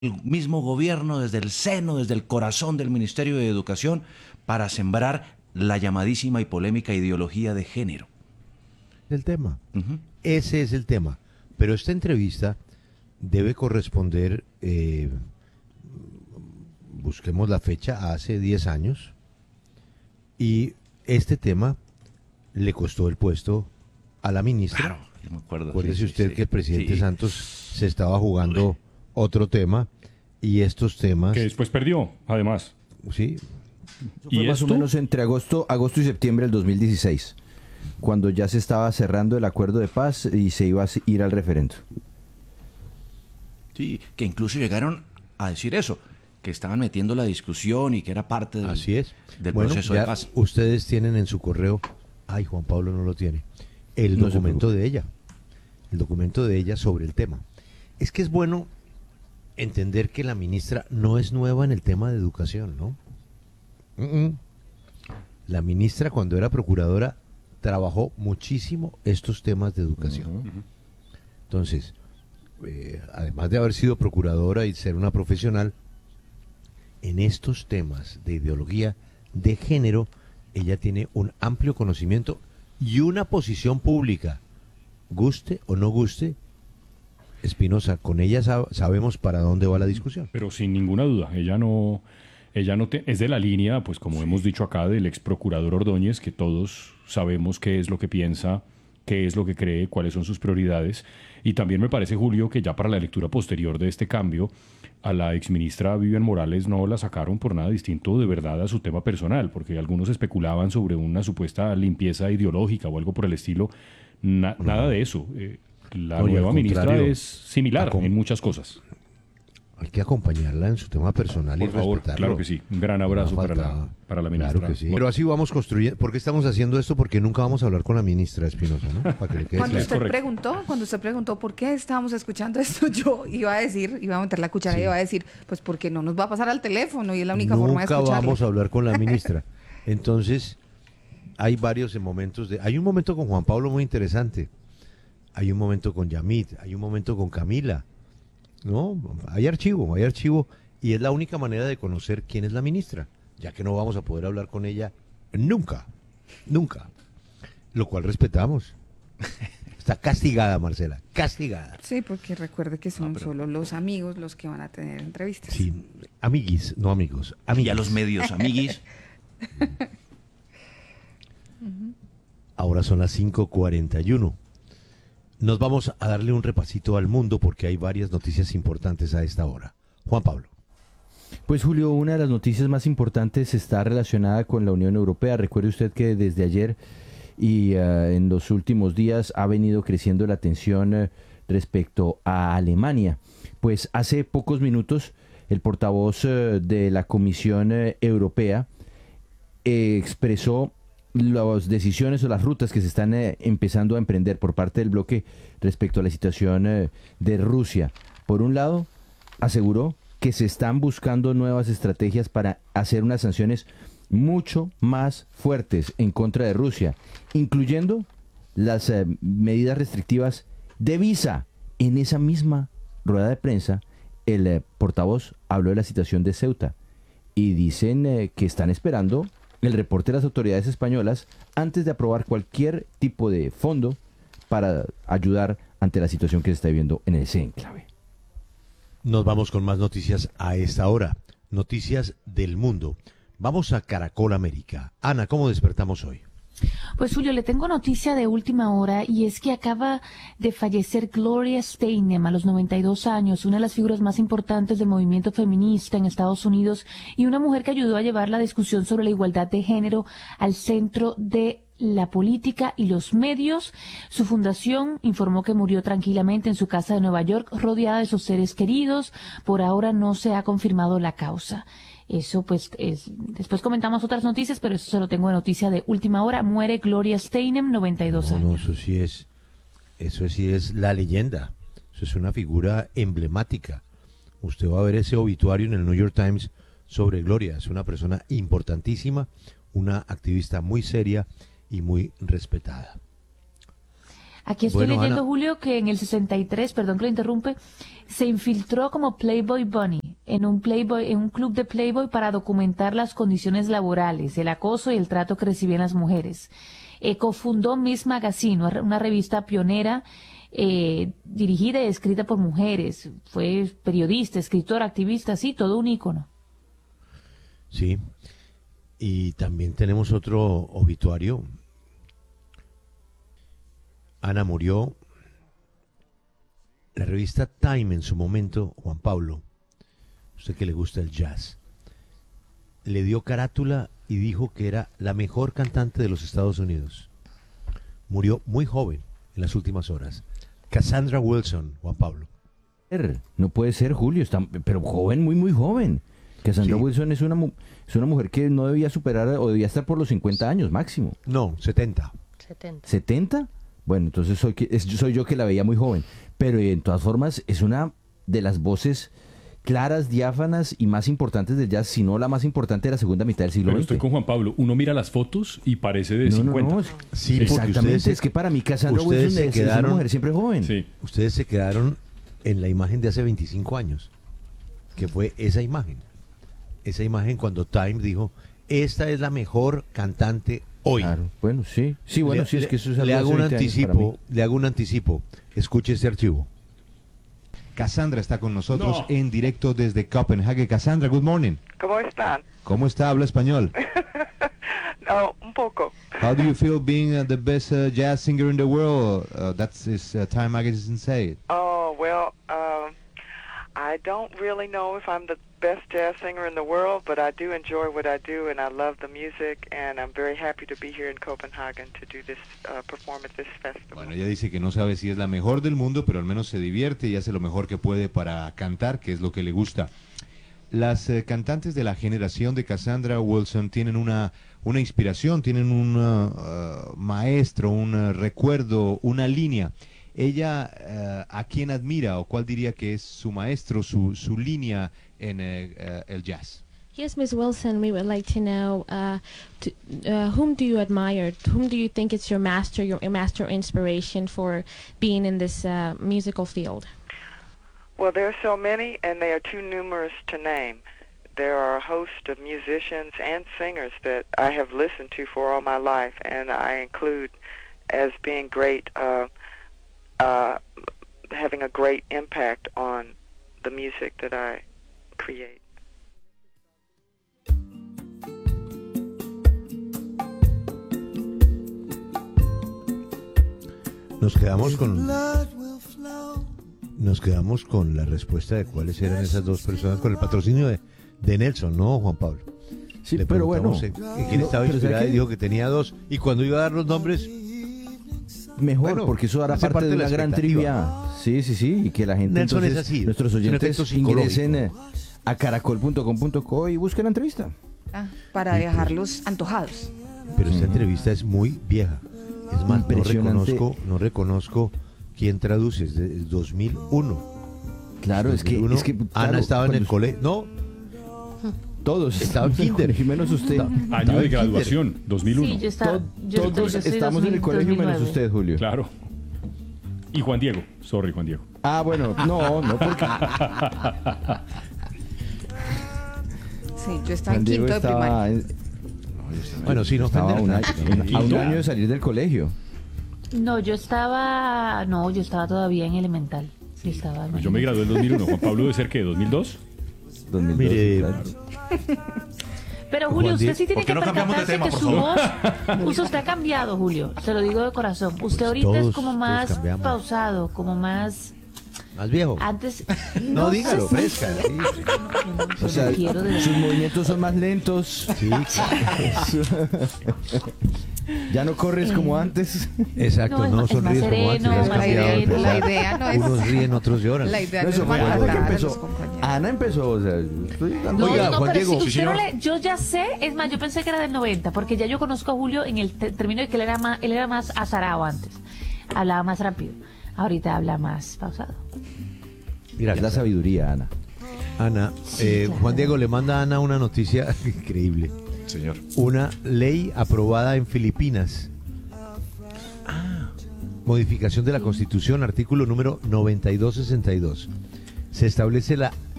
el mismo gobierno, desde el seno, desde el corazón del Ministerio de Educación, para sembrar la llamadísima y polémica ideología de género. El tema. Ujú. Ese es el tema. Pero esta entrevista debe corresponder, busquemos la fecha, hace 10 años. Y este tema le costó el puesto a la ministra. Claro, yo me acuerdo. Acuérdese Sí, usted sí, que el presidente sí. Santos se estaba jugando otro tema y estos temas, Que después perdió, además. sí, Eso fue ¿Y más o esto? menos entre agosto y septiembre del 2016, cuando ya se estaba cerrando el acuerdo de paz y se iba a ir al referendo. Sí, que incluso llegaron a decir eso, que estaban metiendo la discusión y que era parte así es. del Bueno, proceso ya de paz. ustedes tienen en su correo, ay, Juan Pablo no lo tiene, el No se documento preocupe. de ella, el documento de ella sobre el tema. Es que es bueno entender que la ministra no es nueva en el tema de educación, ¿no? La ministra, cuando era procuradora, trabajó muchísimo estos temas de educación. Entonces, además de haber sido procuradora y ser una profesional, en estos temas de ideología de género, ella tiene un amplio conocimiento y una posición pública. Guste o no guste, Espinosa, con ella sabemos para dónde va la discusión. Pero sin ninguna duda, es de la línea, pues como hemos dicho acá, del ex procurador Ordóñez, que todos sabemos qué es lo que piensa, qué es lo que cree, cuáles son sus prioridades. Y también me parece, Julio, que ya para la lectura posterior de este cambio, a la exministra Vivian Morales no la sacaron por nada distinto de verdad a su tema personal, porque algunos especulaban sobre una supuesta limpieza ideológica o algo por el estilo. Nada de eso. La No, y al nueva ministra contrario, es similar en muchas cosas. Hay que acompañarla en su tema personal y Por favor, respetarlo. claro que sí. Un gran abrazo No para falta- la ministra. Claro que sí. Pero así vamos construyendo. ¿Por qué estamos haciendo esto? Porque nunca vamos a hablar con la ministra Espinosa, ¿no? Para que le quede Cuando claro. cuando usted preguntó por qué estábamos escuchando esto, yo iba a meter la cuchara y iba a decir, pues porque no nos va a pasar al teléfono y es la única forma de Nunca escucharlo. vamos a hablar con la ministra. Entonces, hay varios momentos hay un momento con Juan Pablo muy interesante. Hay un momento con Yamit, hay un momento con Camila. No, hay archivo, y es la única manera de conocer quién es la ministra, ya que no vamos a poder hablar con ella nunca, lo cual respetamos. Está castigada, Marcela, castigada. Sí, porque recuerde que son solo los amigos los que van a tener entrevistas. Sí, amiguis, no amigos, Y amiguis. a los medios, amiguis. Ahora son las 5:41. Nos vamos a darle un repasito al mundo porque hay varias noticias importantes a esta hora. Juan Pablo. Pues Julio, una de las noticias más importantes está relacionada con la Unión Europea. Recuerde usted que desde ayer y en los últimos días ha venido creciendo la tensión respecto a Alemania. Pues hace pocos minutos el portavoz de la Comisión Europea expresó las decisiones o las rutas que se están empezando a emprender por parte del bloque respecto a la situación de Rusia. Por un lado, aseguró que se están buscando nuevas estrategias para hacer unas sanciones mucho más fuertes en contra de Rusia, incluyendo las medidas restrictivas de visa. En esa misma rueda de prensa, el portavoz habló de la situación de Ceuta y dicen que están esperando el reporte de las autoridades españolas antes de aprobar cualquier tipo de fondo para ayudar ante la situación que se está viviendo en ese enclave. Nos vamos con más noticias a esta hora. Noticias del mundo. Vamos a Caracol América. Ana, ¿cómo despertamos hoy? Pues Julio, le tengo noticia de última hora y es que acaba de fallecer Gloria Steinem a los 92 años, una de las figuras más importantes del movimiento feminista en Estados Unidos y una mujer que ayudó a llevar la discusión sobre la igualdad de género al centro de la política y los medios. Su fundación informó que murió tranquilamente en su casa de Nueva York, rodeada de sus seres queridos. Por ahora no se ha confirmado la causa. Eso pues después comentamos otras noticias, pero eso se lo tengo de noticia de última hora. Muere Gloria Steinem, 92 No, años. eso sí es la leyenda. Eso es una figura emblemática. Usted va a ver ese obituario en el New York Times sobre Gloria. Es una persona importantísima, una activista muy seria y muy respetada. Aquí estoy Bueno, leyendo, Ana. Julio, que en el 63, perdón que lo interrumpe, se infiltró como Playboy Bunny en un club de Playboy para documentar las condiciones laborales, el acoso y el trato que recibían las mujeres. Cofundó Miss Magazine, una revista pionera dirigida y escrita por mujeres. Fue periodista, escritor, activista, sí, todo un ícono. Sí. Y también tenemos otro obituario. Ana murió. La revista Time en su momento, Juan Pablo, usted que le gusta el jazz, le dio carátula y dijo que era la mejor cantante de los Estados Unidos. Murió muy joven en las últimas horas. Cassandra Wilson, Juan Pablo. No puede ser, Julio, pero joven, muy, muy joven. Cassandra Sí. Wilson es una mujer que no debía superar o debía estar por los 50 años máximo. No, 70. 70. ¿70? Bueno, entonces soy yo que la veía muy joven. Pero en todas formas es una de las voces claras, diáfanas y más importantes del jazz, si no la más importante de la segunda mitad del siglo Pero XX. estoy con Juan Pablo. Uno mira las fotos y parece de 50. Sí, porque exactamente. ustedes Es que para mí Cassandra ustedes Wilson se es una quedaron- mujer siempre joven. Sí. Ustedes se quedaron en la imagen de hace 25 años, que fue esa imagen. Esa imagen cuando Time dijo, esta es la mejor cantante hoy. Claro, bueno, sí. Sí, bueno, sí, es que eso es algo le de hago hace un 20 años para mí. anticipo, le hago un anticipo. Escuche este archivo. Cassandra está con nosotros No. en directo desde Copenhague. Cassandra, good morning. ¿Cómo están? ¿Cómo está? ¿Habla español? No, un poco. How do you feel being the best jazz singer in the world? That's is Time Magazine say. Oh, well, I don't really know if I'm the best jazz singer in the world, but I do enjoy what I do, and I love the music, and I'm very happy to be here in Copenhagen to do this, perform at this festival. Bueno, ella dice que no sabe si es la mejor del mundo, pero al menos se divierte y hace lo mejor que puede para cantar, que es lo que le gusta. Las cantantes de la generación de Cassandra Wilson tienen una inspiración, tienen un maestro, un recuerdo, una línea. Ella, ¿a quién admira o cuál diría que es su maestro, su línea en el jazz? Yes, Miss Wilson, we would like to know whom do you admire? Whom do you think is your master inspiration for being in this musical field? Well, there are so many, and they are too numerous to name. There are a host of musicians and singers that I have listened to for all my life, and I include as being great, having a great impact on the music that I create. Nos quedamos con la respuesta de cuáles eran esas dos personas, con el patrocinio de Nelson, ¿no, Juan Pablo? Sí, Le pero bueno. preguntamos en quién estaba pero inspirada ¿sabe y qué? dijo que tenía dos. Y cuando iba a dar los nombres, Mejor, Bueno, porque eso hará hace parte de la una gran expectativa. trivia. Sí, y que la gente, Nelson entonces, es así, nuestros es un oyentes efecto psicológico. ingresen a caracol.com.co y busquen la entrevista. Para dejarlos antojados. pero esta entrevista es muy vieja. Es más, Impresionante. no reconozco quién traduce, es de 2001. Claro, es que 2001, Ana claro, estaba en el cuando colegio. No, todos estaba en estábamos kinder. colegio, menos usted. Año de graduación, 2001. Sí, yo estaba. Todos estamos en el colegio menos usted, Julio. Claro. Y Juan Diego. Sorry, Juan Diego. Ah, bueno, no, porque Sí, yo estaba Juan en Diego quinto de estaba primaria. Bueno, sí, no estaba ofender a un año de salir del colegio. No, yo estaba todavía en elemental. Sí, estaba. Pues yo me gradué en 2001. Juan Pablo debe ser que 2002. 2002, Mire, claro. Pero Julio, Juan usted Diego, sí tiene ¿por qué que no cambiamos de percatarse tema, que por su voz, usted ha cambiado, Julio. Se lo digo de corazón. Usted ahorita Todos- es como todos más cambiamos. pausado, como más más viejo. antes. No, dígalo, sé si- fresca. Sí, O sea, quiero de sus verdad. movimientos son más lentos. sí, Ya no corres como antes. exacto, No, es no más- es más sonríes como antes. sereno, has más cambiado el sereno. pensar. La idea no es- Unos ríen, otros lloran. La idea No, no eso es fue algo que maltratar a los empezó. compañeros. Ana empezó, o sea, yo estoy dando. No, Oiga, no, Juan pero Diego, si sí, usted no señor. le, yo ya sé, es más, yo pensé que era del 90, porque ya yo conozco a Julio en el término de que él era más azarado antes, hablaba más rápido, ahorita habla más pausado. Mira, Es la sabiduría, Ana. Ana, Sí, claro. Juan Diego le manda a Ana una noticia increíble. Señor. Una ley aprobada en Filipinas. modificación de la Constitución, artículo número 9262. Se establece la